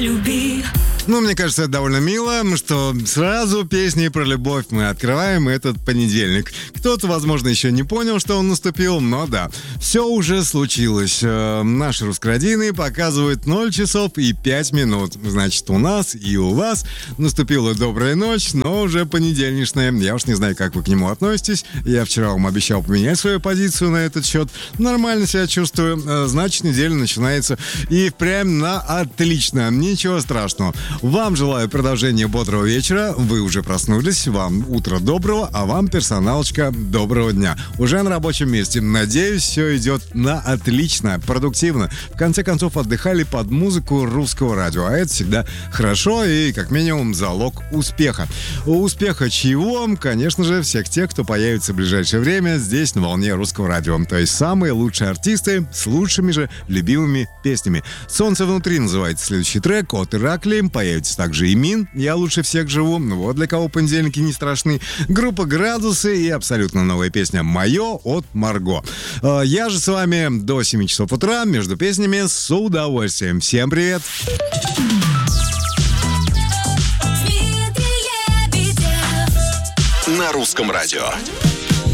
полюби. Ну, мне кажется, это довольно мило, что сразу песни про любовь мы открываем этот понедельник. Кто-то, возможно, еще не понял, что он наступил, но да, все уже случилось. Наши русскородины показывают 0 часов и 5 минут. Значит, у нас и у вас наступила добрая ночь, но уже понедельничная. Я уж не знаю, как вы к нему относитесь. Я вчера вам обещал поменять свою позицию на этот счет. Нормально себя чувствую. Значит, неделя начинается и прям на отлично. Ничего страшного. Вам желаю продолжения бодрого вечера. Вы уже проснулись. Вам утро доброго, а вам, персоналочка, доброго дня. Уже на рабочем месте. Надеюсь, все идет на отлично, продуктивно. В конце концов, отдыхали под музыку русского радио. А это всегда хорошо и, как минимум, залог успеха. Успеха чего? Конечно же, всех тех, кто появится в ближайшее время здесь, на волне русского радио. То есть самые лучшие артисты с лучшими же любимыми песнями. «Солнце внутри» называется следующий трек от Иракли. Появится также и Мин, «Я лучше всех живу», вот для кого понедельники не страшны. Группа «Градусы» и абсолютно новая песня «Мое» от Марго. Я же с вами до 7 часов утра между песнями с удовольствием. Всем привет! Дмитрий Лебедев На русском радио.